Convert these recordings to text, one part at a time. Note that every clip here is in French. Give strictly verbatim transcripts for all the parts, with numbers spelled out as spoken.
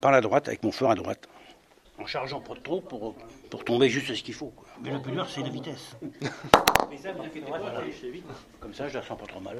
Par la droite, avec mon feu à droite. En chargeant pas trop pour, pour tomber juste ce qu'il faut, quoi. Mais le plus dur, c'est la vitesse. Voilà. Comme ça, je la sens pas trop mal.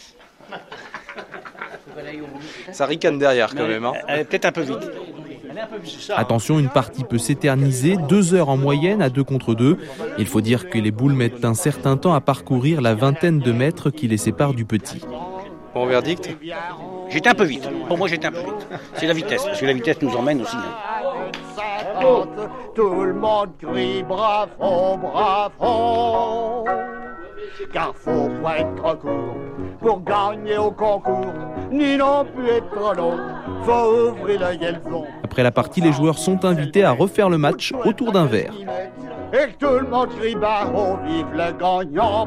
Ça ricane derrière quand Mais même. Hein. Elle est peut-être un peu vite. Attention, une partie peut s'éterniser, deux heures en moyenne à deux contre deux. Il faut dire que les boules mettent un certain temps à parcourir la vingtaine de mètres qui les séparent du petit. Bon verdict ? J'étais un peu vite. Pour moi, j'étais un peu vite. C'est la vitesse, parce que la vitesse nous emmène aussi. Hein. Tout le monde crie bravo, bravo. Car faut pas être trop court pour gagner au concours, ni non plus être trop long. Faut ouvrir le guelzon. Après la partie, les joueurs sont invités à refaire le match autour d'un verre. Et que tout le monde crie bravo, vive le gagnant,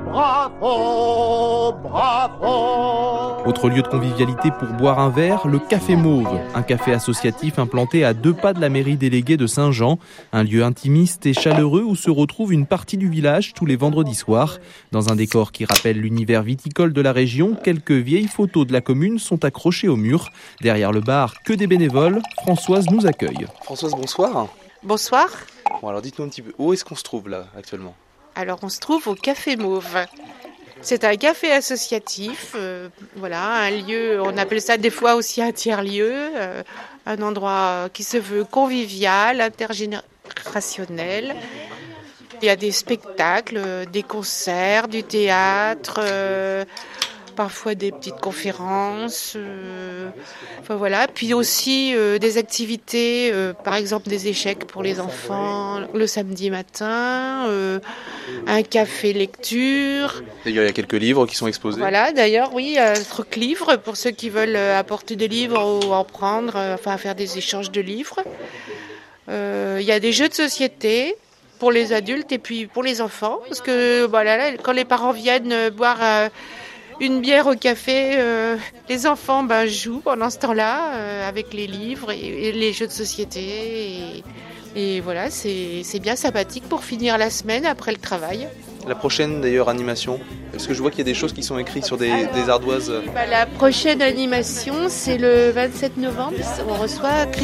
bravo, bravo. Autre lieu de convivialité pour boire un verre, le Café Mauve, un café associatif implanté à deux pas de la mairie déléguée de Saint-Jean, un lieu intimiste et chaleureux où se retrouve une partie du village tous les vendredis soirs. Dans un décor qui rappelle l'univers viticole de la région, quelques vieilles photos de la commune sont accrochées au mur. Derrière le bar, que des bénévoles, Françoise nous accueille. Françoise, bonsoir. Bonsoir. Bon, alors dites-nous un petit peu, où est-ce qu'on se trouve là actuellement ? Alors on se trouve au Café Mauve. C'est un café associatif, euh, voilà, un lieu, on appelle ça des fois aussi un tiers-lieu, euh, un endroit qui se veut convivial, intergénérationnel. Il y a des spectacles, des concerts, du théâtre, euh, parfois des petites conférences, euh, enfin voilà. Puis aussi euh, des activités, euh, par exemple des échecs pour les enfants le samedi matin, euh, un café lecture. D'ailleurs, il y a quelques livres qui sont exposés. Voilà, d'ailleurs, oui, un truc livre pour ceux qui veulent apporter des livres ou en prendre, euh, enfin faire des échanges de livres. Euh, il y a des jeux de société pour les adultes et puis pour les enfants, parce que voilà, quand les parents viennent boire euh, une bière au café, euh, les enfants ben, jouent pendant ce temps-là euh, avec les livres et, et les jeux de société. Et, et voilà, c'est, c'est bien sympathique pour finir la semaine après le travail. La prochaine d'ailleurs animation, parce que je vois qu'il y a des choses qui sont écrites sur des, Alors, des ardoises. Bah, la prochaine animation, c'est le vingt-sept novembre. On reçoit